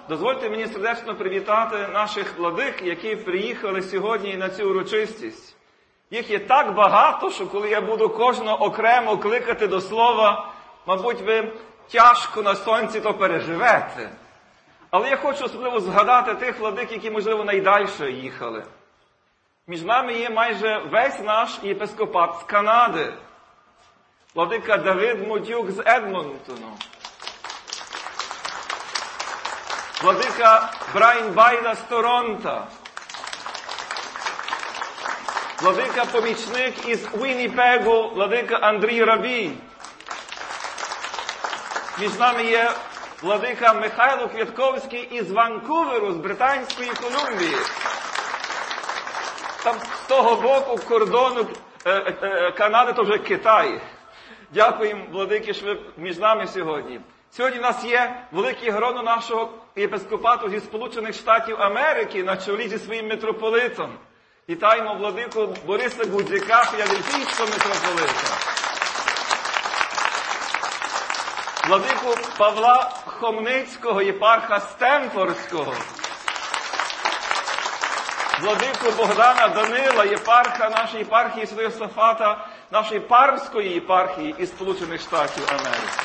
Дозвольте мені сердечно привітати наших владик, які приїхали сьогодні на цю урочистість. Їх є так багато, що коли я буду кожного окремо кликати до слова, мабуть, ви тяжко на сонці то переживете. Але я хочу особливо згадати тих владик, які, можливо, найдальше їхали. Між нами є майже весь наш єпископат з Канади. Владика Давид Мотюк з Едмонтону. Владика Брайан Байда з Торонто. Владика помічник із Вінніпегу, владика Андрій Рабій. Між нами є владика Михайло Квятковський із Ванкуверу, з Британської Колумбії. Там з того боку кордону Канади, то вже Китай. Дякуємо, владики, що ви між нами сьогодні. Сьогодні в нас є велике гроно нашого єпископату зі Сполучених Штатів Америки на чолі зі своїм митрополитом. Вітаємо владику Бориса Гудзяка, філадельфійського митрополита. Владику Павла Хомницького, єпарха Стемфордського. Владику Богдана Данила, єпарха нашої єпархії Святого Йосафата, нашої Пармської єпархії із Сполучених Штатів Америки.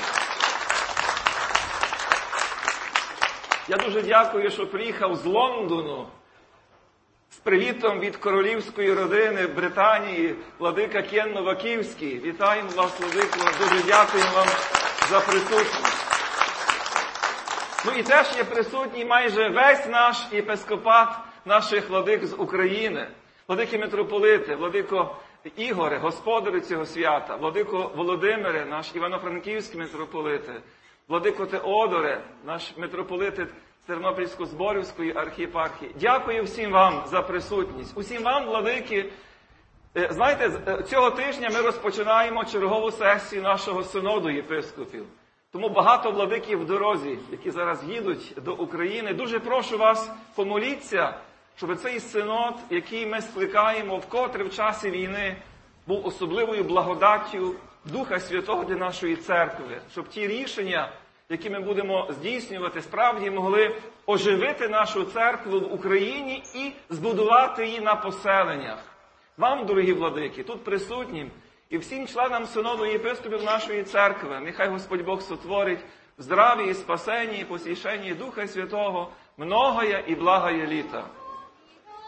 Я дуже дякую, що приїхав з Лондону з привітом від королівської родини Британії, владика Кен Новаківський. Вітаємо вас, владико, дуже дякуємо вам за присутність. Ну і теж є присутній майже весь наш єпископат наших владик з України. Владики митрополити, владико Ігоре, господарю цього свята, владико Володимире, наш івано-франківський митрополите, владико Теодоре, наш митрополит Тернопільсько-Зборівської архієпархії. Дякую всім вам за присутність. Усім вам, владики. Знаєте, цього тижня ми розпочинаємо чергову сесію нашого синоду єпископів. Тому багато владиків в дорозі, які зараз їдуть до України. Дуже прошу вас, помоліться, щоб цей синод, який ми скликаємо вкотре в часі війни, був особливою благодаттю Духа Святого для нашої церкви. Щоб ті рішення, які ми будемо здійснювати, справді могли оживити нашу церкву в Україні і збудувати її на поселеннях. Вам, дорогі владики, тут присутнім, і всім членам синоду єпископів нашої церкви, нехай Господь Бог сотворить в здраві, і спасенні, і посвященні Духа Святого многое і благое літа.